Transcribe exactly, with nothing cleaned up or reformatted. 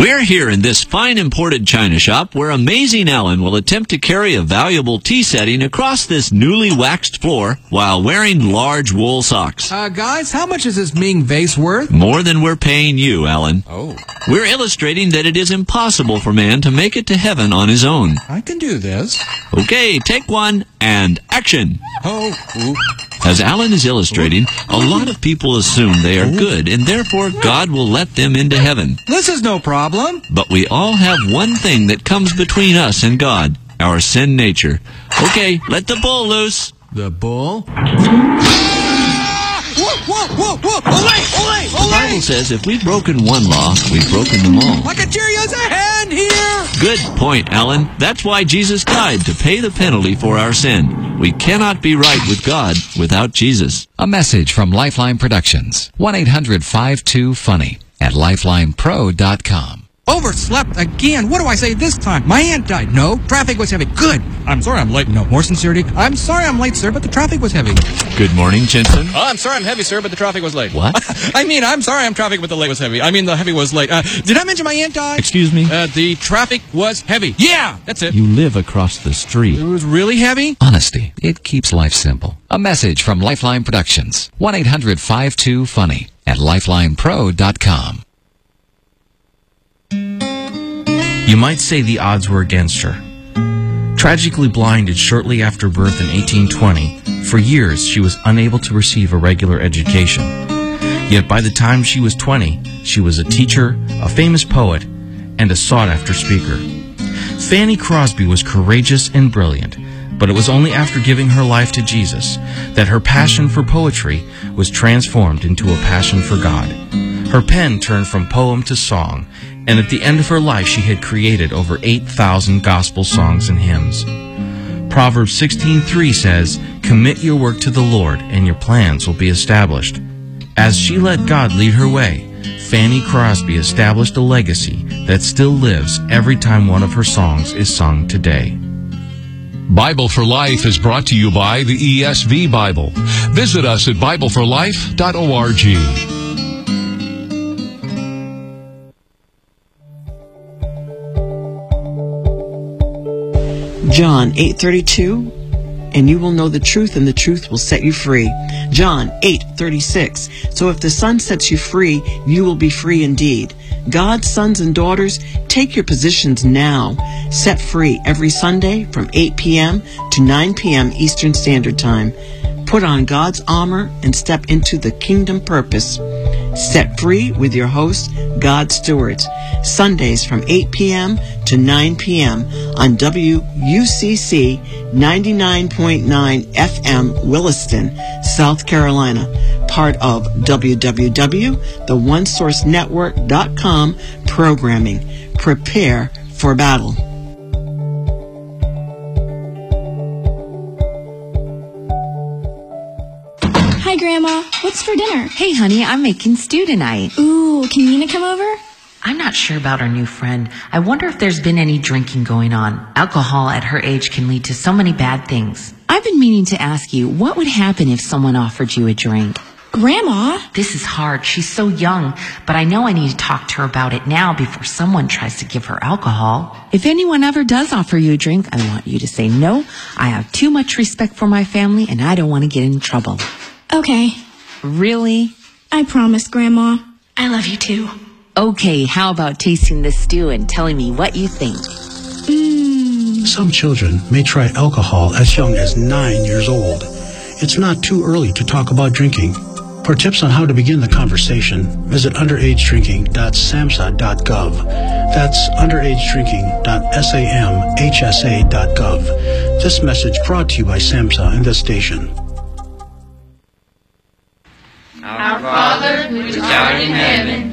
We're here in this fine imported china shop where Amazing Ellen will attempt to carry a valuable tea setting across this newly waxed floor while wearing large wool socks. Uh, guys, how much is this Ming vase worth? More than we're paying you, Ellen. Oh. We're illustrating that it is impossible for man to make it to heaven on his own. I can do this. Okay, take one and action. Oh, ooh. As Alan is illustrating, a lot of people assume they are good, and therefore God will let them into heaven. This is no problem. But we all have one thing that comes between us and God, our sin nature. Okay, let the bull loose. The bull? Whoa, whoa, whoa, whoa! Olay, olay, olay! The Bible says if we've broken one law, we've broken them all. Like a Cheerios a hand here! Good point, Alan. That's why Jesus died, to pay the penalty for our sin. We cannot be right with God without Jesus. A message from Lifeline Productions. one eight hundred five two funny at lifeline pro dot com. Overslept again. What do I say this time? My aunt died. No. Traffic was heavy. Good. I'm sorry I'm late. No. More sincerity. I'm sorry I'm late, sir, but the traffic was heavy. Good morning, Jensen. Oh, I'm sorry I'm heavy, sir, but the traffic was late. What? I mean, I'm sorry I'm traffic, but the late was heavy. I mean, the heavy was late. Uh, did I mention my aunt died? Excuse me? Uh, the traffic was heavy. Yeah, that's it. You live across the street. It was really heavy? Honesty. It keeps life simple. A message from Lifeline Productions. one eight hundred five two funny at lifeline pro dot com. You might say the odds were against her. Tragically blinded shortly after birth in eighteen twenty, for years she was unable to receive a regular education. Yet by the time she was twenty, she was a teacher, a famous poet, and a sought-after speaker. Fanny Crosby was courageous and brilliant, but it was only after giving her life to Jesus that her passion for poetry was transformed into a passion for God. Her pen turned from poem to song, and at the end of her life she had created over eight thousand gospel songs and hymns. Proverbs sixteen three says, "Commit your work to the Lord, and your plans will be established." As she let God lead her way, Fanny Crosby established a legacy that still lives every time one of her songs is sung today. Bible for Life is brought to you by the E S V Bible. Visit us at bible for life dot org. John eight thirty-two, and you will know the truth, and the truth will set you free. John eight thirty-six, so if the Son sets you free, you will be free indeed. God's sons and daughters, take your positions now. Set free every Sunday from eight p.m. to nine p.m. Eastern Standard Time. Put on God's armor and step into the kingdom purpose. Set free with your host, God Stewards. Sundays from eight p.m. to nine p.m. on W U C C ninety-nine point nine F M Williston, South Carolina. Part of w w w dot the one source network dot com programming. Prepare for battle. Hi, Grandma. What's for dinner? Hey, honey, I'm making stew tonight. Ooh, can Nina come over? I'm not sure about our new friend. I wonder if there's been any drinking going on. Alcohol at her age can lead to so many bad things. I've been meaning to ask you, what would happen if someone offered you a drink? Grandma? This is hard. She's so young, but I know I need to talk to her about it now before someone tries to give her alcohol. If anyone ever does offer you a drink, I want you to say no. I have too much respect for my family, and I don't want to get in trouble. Okay. Really? I promise, Grandma. I love you too. Okay, how about tasting this stew and telling me what you think? Mmm. Some children may try alcohol as young as nine years old. It's not too early to talk about drinking. For tips on how to begin the conversation, visit underage drinking dot samhsa dot gov. That's underage drinking dot samhsa dot gov. This message brought to you by SAMHSA and this station. Our Father, which art in heaven,